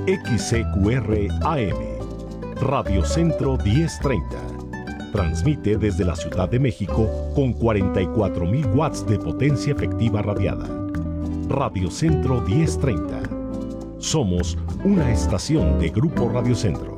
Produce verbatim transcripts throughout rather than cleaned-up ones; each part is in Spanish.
X C Q R A M, Radio Centro diez treinta. Transmite desde la Ciudad de México con cuarenta y cuatro mil watts de potencia efectiva radiada. Radio Centro diez treinta. Somos una estación de Grupo Radio Centro.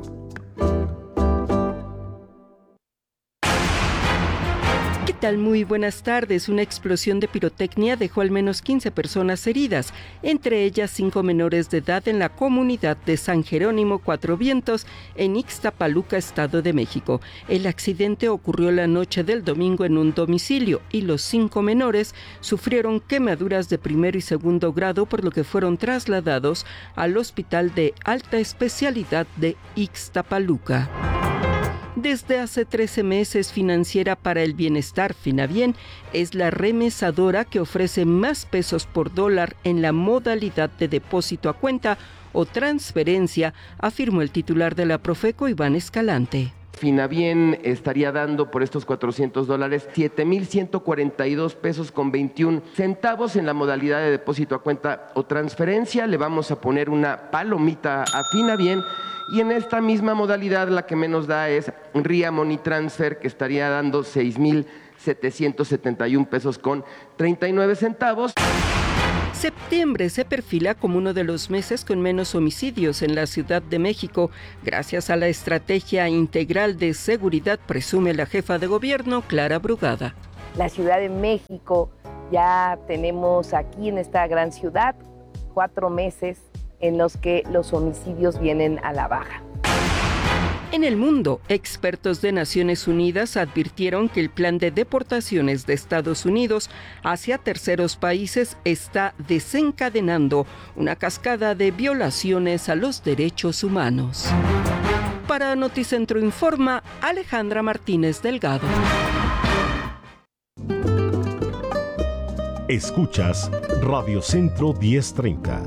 ¿Qué tal? Muy buenas tardes. Una explosión de pirotecnia dejó al menos quince personas heridas, entre ellas cinco menores de edad en la comunidad de San Jerónimo Cuatro Vientos, en Ixtapaluca, Estado de México. El accidente ocurrió la noche del domingo en un domicilio y los cinco menores sufrieron quemaduras de primero y segundo grado, por lo que fueron trasladados al Hospital de Alta Especialidad de Ixtapaluca. Desde hace trece meses, Financiera para el Bienestar, Finabien, es la remesadora que ofrece más pesos por dólar en la modalidad de depósito a cuenta o transferencia, afirmó el titular de la Profeco, Iván Escalante. Finabien estaría dando por estos cuatrocientos dólares siete mil ciento cuarenta y dos pesos con veintiún centavos en la modalidad de depósito a cuenta o transferencia. Le vamos a poner una palomita a Finabien. Y en esta misma modalidad la que menos da es R I A Money Transfer, que estaría dando seis mil setecientos setenta y un pesos con treinta y nueve centavos. Septiembre se perfila como uno de los meses con menos homicidios en la Ciudad de México, gracias a la estrategia integral de seguridad, presume la jefa de gobierno, Clara Brugada. La Ciudad de México, ya tenemos aquí en esta gran ciudad cuatro meses en los que los homicidios vienen a la baja. En el mundo, expertos de Naciones Unidas advirtieron que el plan de deportaciones de Estados Unidos hacia terceros países está desencadenando una cascada de violaciones a los derechos humanos. Para Noticentro Informa, Alejandra Martínez Delgado. Escuchas Radio Centro diez treinta.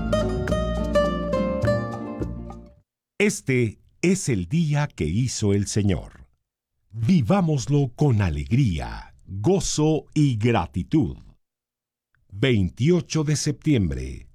Este es el día que hizo el Señor. Vivámoslo con alegría, gozo y gratitud. veintiocho de septiembre,